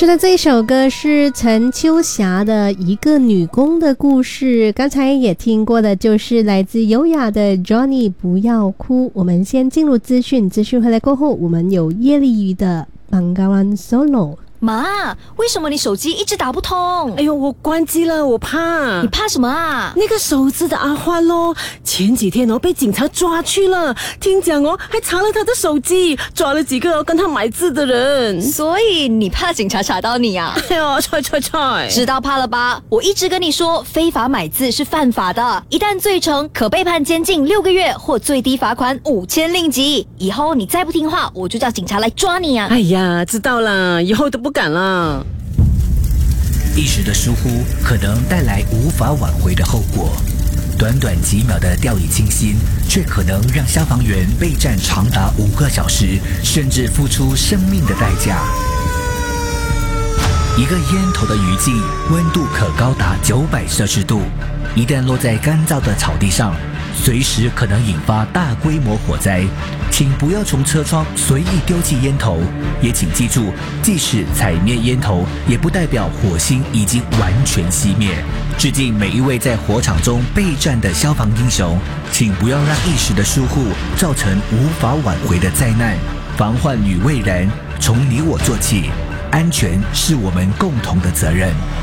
是的，这一首歌是陈秋霞的一个女工的故事，刚才也听过的就是来自优雅的 Johnny 不要哭。我们先进入资讯回来过后，我们有叶丽瑜的 Bengawan Solo。 妈，为什么你手机一直打不通？ 哎呦，我关机了，我怕。 你怕什么啊？ 那个手指的阿欢咯，前几天被警察抓去了，听讲还查了他的手机，抓了几个跟他买字的人。 所以你怕警察查到你啊？ 哎呦，踹！ 知道怕了吧？我一直跟你说，非法买字是犯法的，一旦罪成，可被判监禁6个月或最低罚款5000令吉。以后你再不听话，我就叫警察来抓你啊！ 哎呀，知道了，以后都不敢了。 一时的疏忽可能带来无法挽回的后果，短短几秒的掉以轻心，却可能让消防员备战长达5个小时，甚至付出生命的代价。一个烟头的余烬，温度可高达900摄氏度，一旦落在干燥的草地上，随时可能引发大规模火灾。请不要从车窗随意丢弃烟头，也请记住，即使踩灭烟头，也不代表火星已经完全熄灭。致敬每一位在火场中备战的消防英雄，请不要让一时的疏忽造成无法挽回的灾难。防患于未然，从你我做起，安全是我们共同的责任。